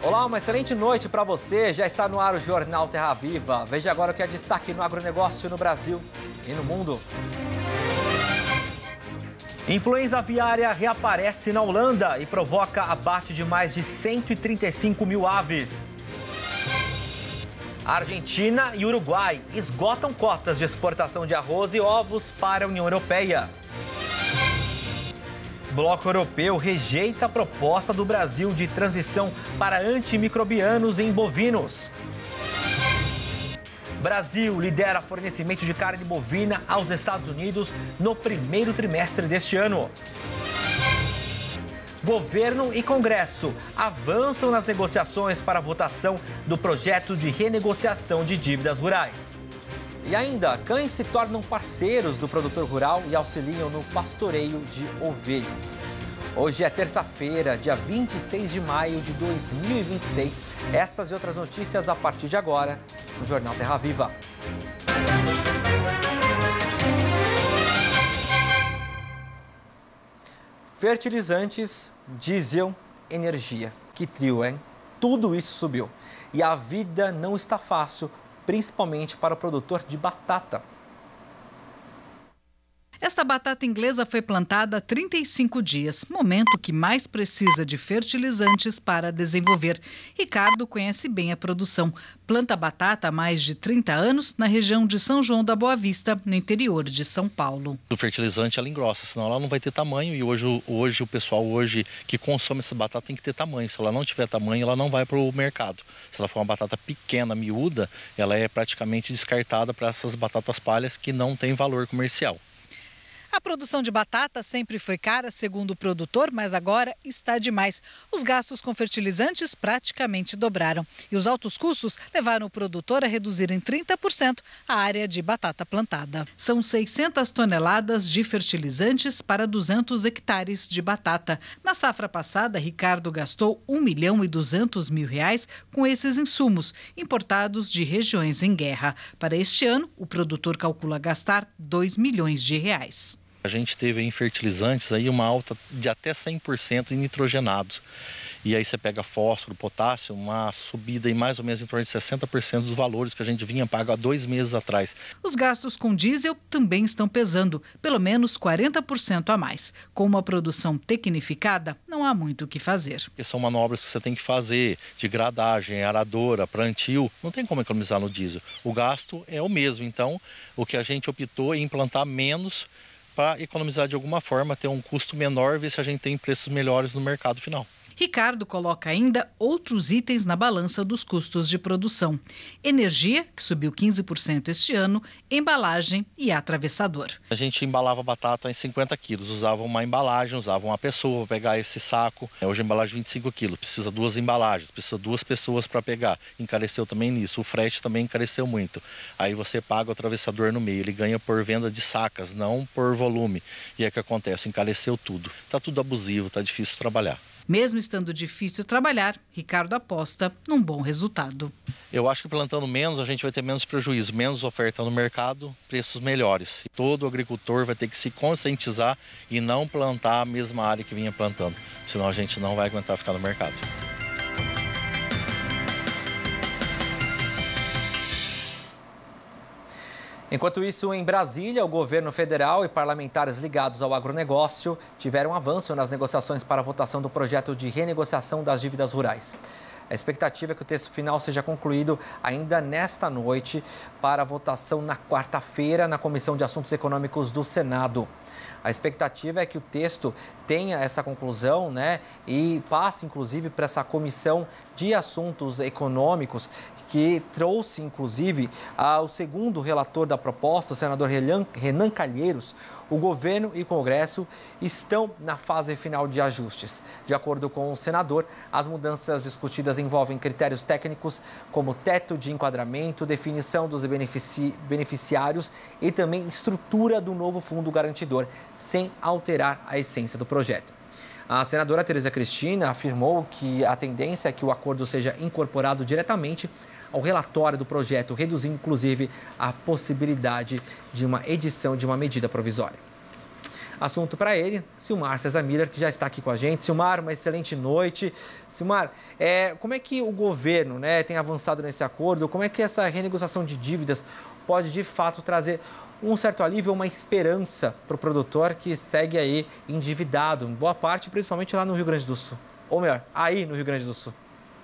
Olá, uma excelente noite para você. Já está no ar o Jornal Terra Viva. Veja agora o que é destaque no agronegócio no Brasil e no mundo. Influenza aviária reaparece na Holanda e provoca abate de mais de 135 mil aves. A Argentina e Uruguai esgotam cotas de exportação de arroz e ovos para a União Europeia. O Bloco Europeu rejeita a proposta do Brasil de transição para antimicrobianos em bovinos. Brasil lidera fornecimento de carne bovina aos Estados Unidos no primeiro trimestre deste ano. Governo e Congresso avançam nas negociações para a votação do projeto de renegociação de dívidas rurais. E ainda, cães se tornam parceiros do produtor rural e auxiliam no pastoreio de ovelhas. Hoje é terça-feira, dia 26 de maio de 2026. Essas e outras notícias a partir de agora no Jornal Terra Viva. Fertilizantes, diesel, energia. Que trio, hein? Tudo isso subiu. E a vida não está fácil, principalmente para o produtor de batata. Esta batata inglesa foi plantada há 35 dias, momento que mais precisa de fertilizantes para desenvolver. Ricardo conhece bem a produção. Planta batata há mais de 30 anos na região de São João da Boa Vista, no interior de São Paulo. O fertilizante ela engrossa, senão ela não vai ter tamanho e hoje o pessoal que consome essa batata tem que ter tamanho. Se ela não tiver tamanho, ela não vai para o mercado. Se ela for uma batata pequena, miúda, ela é praticamente descartada para essas batatas palhas que não têm valor comercial. A produção de batata sempre foi cara, segundo o produtor, mas agora está demais. Os gastos com fertilizantes praticamente dobraram. E os altos custos levaram o produtor a reduzir em 30% a área de batata plantada. São 600 toneladas de fertilizantes para 200 hectares de batata. Na safra passada, Ricardo gastou R$ 1.200.000 com esses insumos, importados de regiões em guerra. Para este ano, o produtor calcula gastar R$ 2 milhões. A gente teve em fertilizantes aí uma alta de até 100% em nitrogenados. E aí você pega fósforo, potássio, uma subida em mais ou menos em torno de 60% dos valores que a gente vinha pago há 2 meses atrás. Os gastos com diesel também estão pesando, pelo menos 40% a mais. Com uma produção tecnificada, não há muito o que fazer. Porque são manobras que você tem que fazer, de gradagem, aradora, plantio, não tem como economizar no diesel. O gasto é o mesmo, então o que a gente optou é implantar menos para economizar de alguma forma, ter um custo menor, ver se a gente tem preços melhores no mercado final. Ricardo coloca ainda outros itens na balança dos custos de produção. Energia, que subiu 15% este ano, embalagem e atravessador. A gente embalava batata em 50 quilos, usava uma embalagem, usava uma pessoa para pegar esse saco. Hoje a embalagem 25 quilos, precisa 2 embalagens, precisa 2 pessoas para pegar. Encareceu também nisso, o frete também encareceu muito. Aí você paga o atravessador no meio, ele ganha por venda de sacas, não por volume. E é o que acontece, encareceu tudo. Está tudo abusivo, está difícil trabalhar. Mesmo estando difícil trabalhar, Ricardo aposta num bom resultado. Eu acho que plantando menos, a gente vai ter menos prejuízo, menos oferta no mercado, preços melhores. Todo agricultor vai ter que se conscientizar e não plantar a mesma área que vinha plantando, senão a gente não vai aguentar ficar no mercado. Enquanto isso, em Brasília, o governo federal e parlamentares ligados ao agronegócio tiveram avanço nas negociações para a votação do projeto de renegociação das dívidas rurais. A expectativa é que o texto final seja concluído ainda nesta noite para a votação na quarta-feira na Comissão de Assuntos Econômicos do Senado. A expectativa é que o texto tenha essa conclusão, e passe, inclusive, para essa Comissão de Assuntos Econômicos, que trouxe, inclusive, ao segundo relator da proposta, o senador Renan Calheiros. O governo e o Congresso estão na fase final de ajustes. De acordo com o senador, as mudanças discutidas envolvem critérios técnicos como teto de enquadramento, definição dos beneficiários e também estrutura do novo fundo garantidor, sem alterar a essência do projeto. A senadora Tereza Cristina afirmou que a tendência é que o acordo seja incorporado diretamente ao relatório do projeto, reduzindo inclusive a possibilidade de uma edição de uma medida provisória. Assunto para ele, Silmar César Miller, que já está aqui com a gente. Silmar, uma excelente noite. Silmar, como é que o governo, né, tem avançado nesse acordo? Como é que essa renegociação de dívidas pode, de fato, trazer um certo alívio, uma esperança para o produtor que segue aí endividado, em boa parte, principalmente lá no Rio Grande do Sul? Ou melhor, aí no Rio Grande do Sul.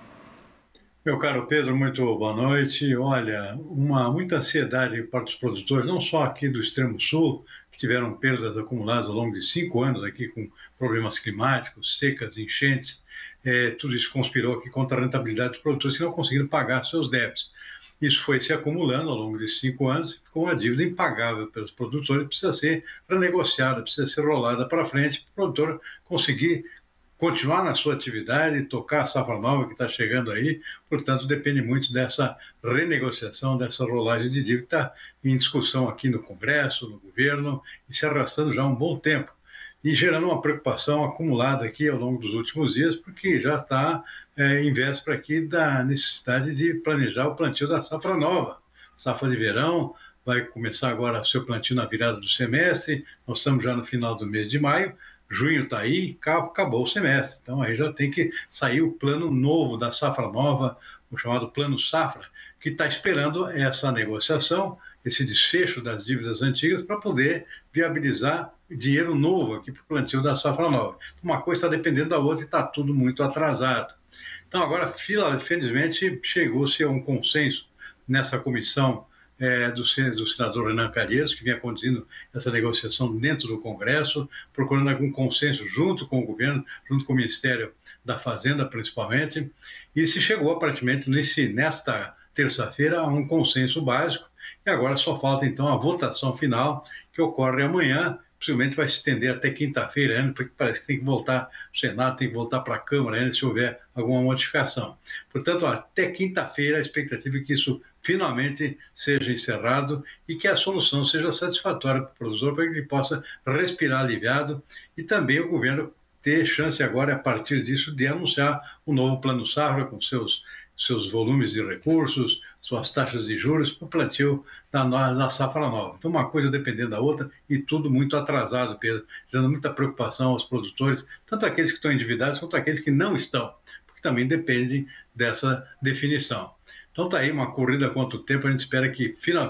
Meu caro Pedro, muito boa noite. Olha, muita ansiedade por parte dos produtores, não só aqui do extremo sul, que tiveram perdas acumuladas ao longo de 5 anos aqui com problemas climáticos, secas, enchentes, tudo isso conspirou aqui contra a rentabilidade dos produtores que não conseguiram pagar seus débitos. Isso foi se acumulando ao longo de 5 anos e ficou uma dívida impagável pelos produtores, precisa ser renegociada, precisa ser rolada para frente para o produtor conseguir continuar na sua atividade, tocar a safra nova que está chegando aí, portanto, depende muito dessa renegociação, dessa rolagem de dívida que está em discussão aqui no Congresso, no governo, e se arrastando já há um bom tempo, e gerando uma preocupação acumulada aqui ao longo dos últimos dias, porque já está em véspera aqui da necessidade de planejar o plantio da safra nova, safra de verão. Vai começar agora o seu plantio na virada do semestre, nós estamos já no final do mês de maio, junho está aí, acabou o semestre. Então aí já tem que sair o plano novo da safra nova, o chamado plano safra, que está esperando essa negociação, esse desfecho das dívidas antigas para poder viabilizar dinheiro novo aqui para o plantio da safra nova. Uma coisa está dependendo da outra e está tudo muito atrasado. Então agora, felizmente, chegou-se a um consenso nessa comissão do senador Renan Calheiros, que vinha conduzindo essa negociação dentro do Congresso, procurando algum consenso junto com o governo, junto com o Ministério da Fazenda, principalmente, e se chegou, aparentemente, nesta terça-feira, a um consenso básico, e agora só falta, então, a votação final, que ocorre amanhã, possivelmente vai se estender até quinta-feira ainda, porque parece que tem que voltar, o Senado tem que voltar para a Câmara ainda, se houver alguma modificação. Portanto, até quinta-feira, a expectativa é que isso finalmente seja encerrado e que a solução seja satisfatória para o produtor, para que ele possa respirar aliviado e também o governo ter chance agora, a partir disso, de anunciar um novo plano safra com seus volumes de recursos, suas taxas de juros para o plantio da safra nova. Então, uma coisa dependendo da outra e tudo muito atrasado, Pedro, gerando muita preocupação aos produtores, tanto aqueles que estão endividados quanto aqueles que não estão, porque também dependem dessa definição. Então está aí uma corrida contra o tempo, a gente espera que,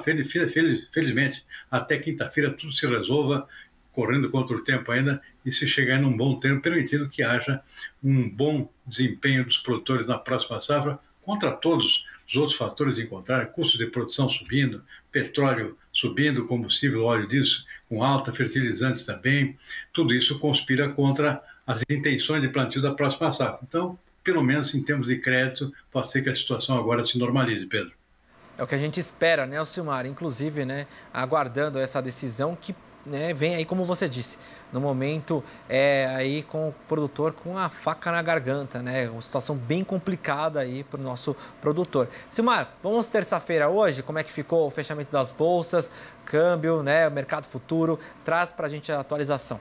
felizmente, até quinta-feira tudo se resolva, correndo contra o tempo ainda, e se chegar num bom tempo, permitindo que haja um bom desempenho dos produtores na próxima safra, contra todos os outros fatores encontrados, custo de produção subindo, petróleo subindo, combustível, óleo diesel com alta, fertilizantes também, tudo isso conspira contra as intenções de plantio da próxima safra. Então, pelo menos em termos de crédito, pode ser que a situação agora se normalize, Pedro. É o que a gente espera, né, Silmar? Inclusive, né, aguardando essa decisão que, né, vem aí, como você disse, no momento aí com o produtor com a faca na garganta, né? Uma situação bem complicada aí para o nosso produtor. Silmar, vamos terça-feira hoje, como é que ficou o fechamento das bolsas, câmbio, né, o mercado futuro, traz para a gente a atualização.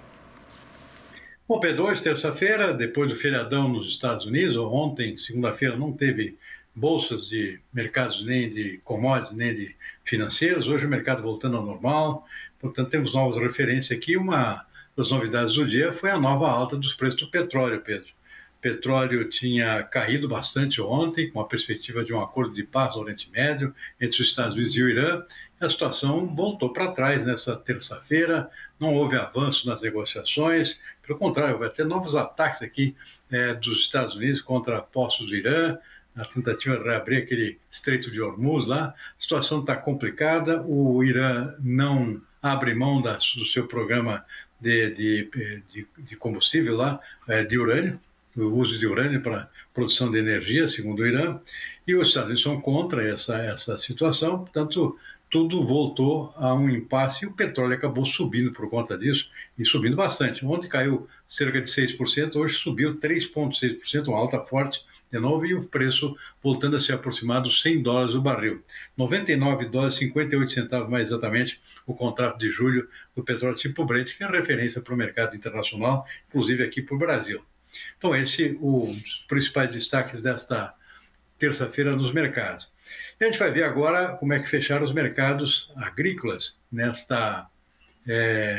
Bom, P2, terça-feira, depois do feriadão nos Estados Unidos, ontem, segunda-feira, não teve bolsas de mercados nem de commodities, nem de financeiros. Hoje o mercado voltando ao normal, portanto temos novas referências aqui. Uma das novidades do dia foi a nova alta dos preços do petróleo, Pedro. O petróleo tinha caído bastante ontem, com a perspectiva de um acordo de paz no Oriente Médio entre os Estados Unidos e o Irã. A situação voltou para trás nessa terça-feira, não houve avanço nas negociações, pelo contrário, vai ter novos ataques aqui dos Estados Unidos contra postos do Irã, na tentativa de reabrir aquele Estreito de Hormuz lá. A situação está complicada, o Irã não abre mão do seu programa de combustível lá, de urânio, o uso de urânio para produção de energia, segundo o Irã, e os Estados Unidos são contra essa situação, portanto, tudo voltou a um impasse e o petróleo acabou subindo por conta disso, e subindo bastante. Ontem caiu cerca de 6%, hoje subiu 3,6%, uma alta forte de novo, e o preço voltando a se aproximar dos $100 o barril. $99, 58 centavos mais exatamente, o contrato de julho do petróleo tipo Brent, que é referência para o mercado internacional, inclusive aqui para o Brasil. Então, os principais destaques desta terça-feira nos mercados. E a gente vai ver agora como é que fecharam os mercados agrícolas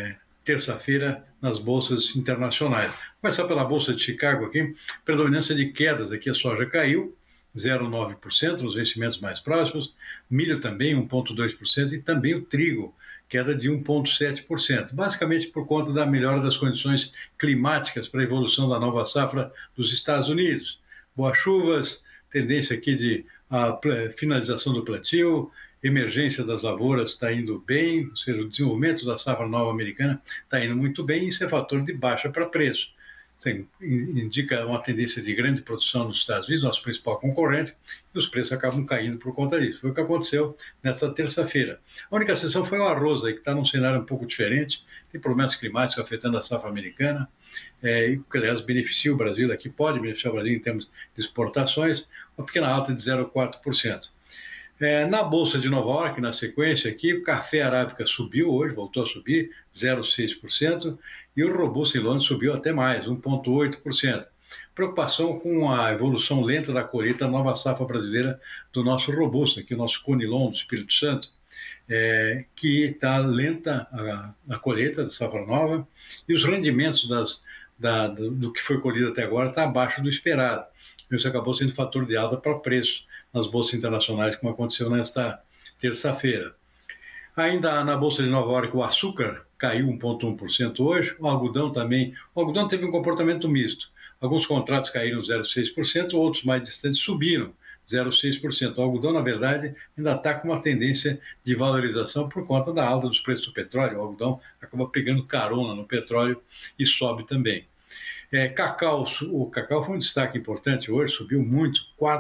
terça-feira nas bolsas internacionais. Vou começar pela Bolsa de Chicago aqui, predominância de quedas aqui, a soja caiu 0,9% nos vencimentos mais próximos, milho também 1,2% e também o trigo, queda de 1,7%, basicamente por conta da melhora das condições climáticas para a evolução da nova safra dos Estados Unidos. Boas chuvas, tendência aqui de finalização do plantio, emergência das lavouras está indo bem, ou seja, o desenvolvimento da safra nova americana está indo muito bem, e isso é fator de baixa para preço. Indica uma tendência de grande produção nos Estados Unidos, nosso principal concorrente, e os preços acabam caindo por conta disso. Foi o que aconteceu nesta terça-feira. A única exceção foi o arroz, aí, que está num cenário um pouco diferente, tem problemas climáticos afetando a safra americana, e que, aliás, beneficia o Brasil, aqui pode beneficiar o Brasil em termos de exportações, uma pequena alta de 0,4%. Na Bolsa de Nova York, na sequência aqui, o café arábica subiu hoje, voltou a subir 0,6%, e o robusto em Londres subiu até mais, 1,8%. Preocupação com a evolução lenta da colheita da nova safra brasileira do nosso robusto, aqui o nosso Conilon do Espírito Santo, que está lenta a colheita da safra nova, e os rendimentos do que foi colhido até agora está abaixo do esperado. Isso acabou sendo fator de alta para preço nas bolsas internacionais, como aconteceu nesta terça-feira. Ainda na Bolsa de Nova York, o açúcar caiu 1,1% hoje, o algodão também. O algodão teve um comportamento misto. Alguns contratos caíram 0,6%, outros mais distantes subiram 0,6%. O algodão, na verdade, ainda está com uma tendência de valorização por conta da alta dos preços do petróleo. O algodão acaba pegando carona no petróleo e sobe também. O cacau foi um destaque importante hoje, subiu muito,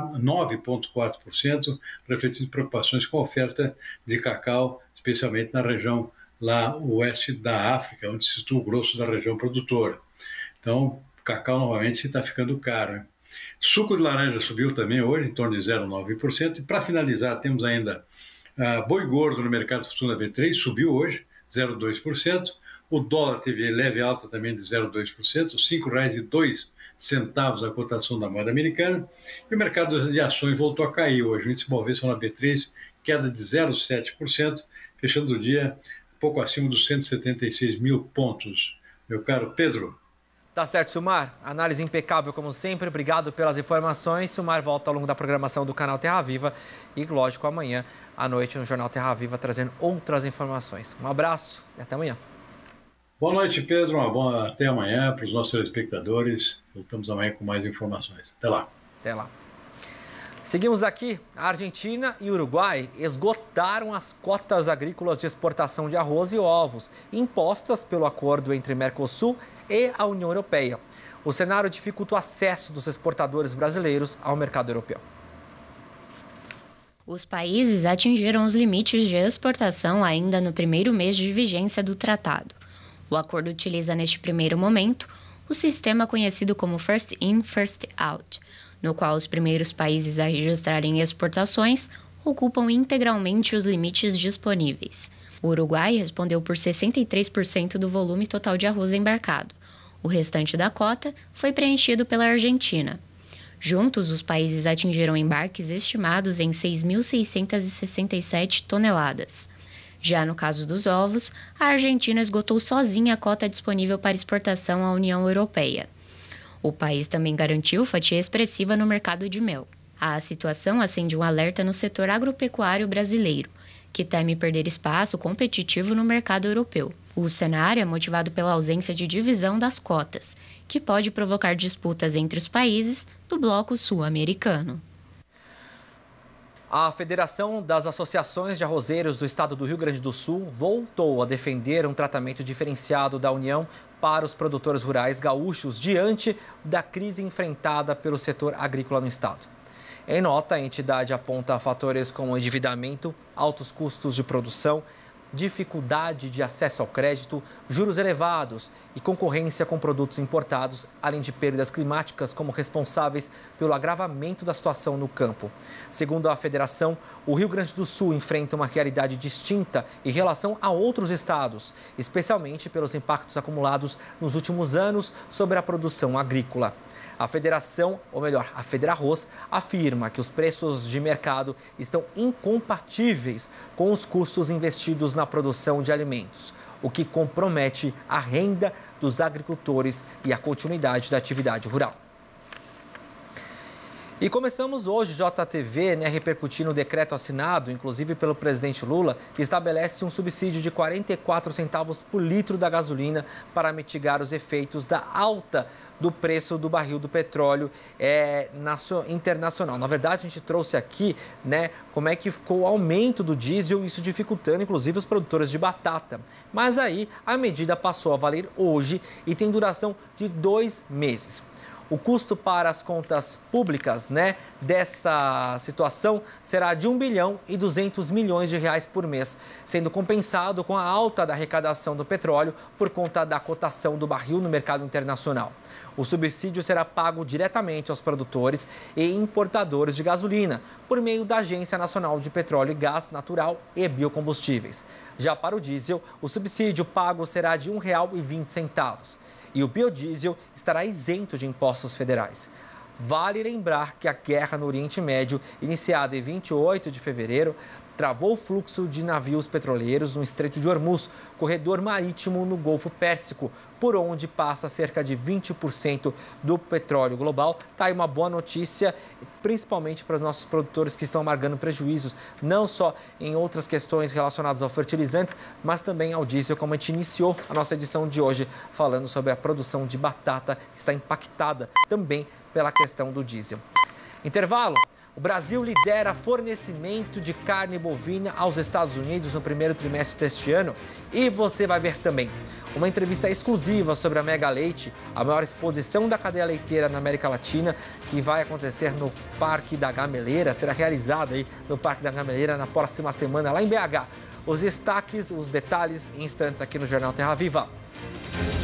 9,4%, refletindo preocupações com a oferta de cacau, especialmente na região lá oeste da África, onde se situa o grosso da região produtora. Então, o cacau novamente está ficando caro. Suco de laranja subiu também hoje, em torno de 0,9%. E para finalizar, temos ainda boi gordo no mercado futuro da B3, subiu hoje, 0,2%. O dólar teve leve alta também de 0,2%, R$ 5,02 a cotação da moeda americana. E o mercado de ações voltou a cair hoje. O índice Bovespa na B3, queda de 0,7%, fechando o dia pouco acima dos 176 mil pontos. Meu caro Pedro. Tá certo, Silmar. Análise impecável, como sempre. Obrigado pelas informações. Silmar volta ao longo da programação do canal Terra Viva e, lógico, amanhã à noite no Jornal Terra Viva, trazendo outras informações. Um abraço e até amanhã. Boa noite, Pedro. Até amanhã para os nossos telespectadores. Voltamos amanhã com mais informações. Até lá. Até lá. Seguimos aqui. A Argentina e o Uruguai esgotaram as cotas agrícolas de exportação de arroz e ovos impostas pelo acordo entre Mercosul e a União Europeia. O cenário dificulta o acesso dos exportadores brasileiros ao mercado europeu. Os países atingiram os limites de exportação ainda no primeiro mês de vigência do tratado. O acordo utiliza neste primeiro momento o sistema conhecido como First In, First Out, no qual os primeiros países a registrarem exportações ocupam integralmente os limites disponíveis. O Uruguai respondeu por 63% do volume total de arroz embarcado. O restante da cota foi preenchido pela Argentina. Juntos, os países atingiram embarques estimados em 6.667 toneladas. Já no caso dos ovos, a Argentina esgotou sozinha a cota disponível para exportação à União Europeia. O país também garantiu fatia expressiva no mercado de mel. A situação acende um alerta no setor agropecuário brasileiro, que teme perder espaço competitivo no mercado europeu. O cenário é motivado pela ausência de divisão das cotas, que pode provocar disputas entre os países do bloco sul-americano. A Federação das Associações de Arrozeiros do Estado do Rio Grande do Sul voltou a defender um tratamento diferenciado da União para os produtores rurais gaúchos diante da crise enfrentada pelo setor agrícola no estado. Em nota, a entidade aponta fatores como endividamento, altos custos de produção, dificuldade de acesso ao crédito, juros elevados e concorrência com produtos importados, além de perdas climáticas como responsáveis pelo agravamento da situação no campo. Segundo a federação, o Rio Grande do Sul enfrenta uma realidade distinta em relação a outros estados, especialmente pelos impactos acumulados nos últimos anos sobre a produção agrícola. A federação, ou melhor, a Fedrarroz, afirma que os preços de mercado estão incompatíveis com os custos investidos na produção de alimentos, o que compromete a renda dos agricultores e a continuidade da atividade rural. E começamos hoje, JTV, repercutindo o decreto assinado, inclusive pelo presidente Lula, que estabelece um subsídio de 44 centavos por litro da gasolina para mitigar os efeitos da alta do preço do barril do petróleo internacional. Na verdade, a gente trouxe aqui, como é que ficou o aumento do diesel, isso dificultando, inclusive, os produtores de batata. Mas aí, a medida passou a valer hoje e tem duração de 2 meses. O custo para as contas públicas, dessa situação será de 1 bilhão e 200 milhões de reais por mês, sendo compensado com a alta da arrecadação do petróleo por conta da cotação do barril no mercado internacional. O subsídio será pago diretamente aos produtores e importadores de gasolina, por meio da Agência Nacional de Petróleo e Gás Natural e Biocombustíveis. Já para o diesel, o subsídio pago será de R$ 1,20. E o biodiesel estará isento de impostos federais. Vale lembrar que a guerra no Oriente Médio, iniciada em 28 de fevereiro, travou o fluxo de navios petroleiros no Estreito de Hormuz, corredor marítimo no Golfo Pérsico, por onde passa cerca de 20% do petróleo global. Está aí uma boa notícia, principalmente para os nossos produtores que estão amargando prejuízos, não só em outras questões relacionadas ao fertilizantes, mas também ao diesel, como a gente iniciou a nossa edição de hoje, falando sobre a produção de batata, que está impactada também pela questão do diesel. Intervalo. O Brasil lidera fornecimento de carne bovina aos Estados Unidos no primeiro trimestre deste ano. E você vai ver também uma entrevista exclusiva sobre a Mega Leite, a maior exposição da cadeia leiteira na América Latina, que vai acontecer no Parque da Gameleira, será realizada aí no Parque da Gameleira na próxima semana, lá em BH. Os destaques, os detalhes em instantes aqui no Jornal Terra Viva.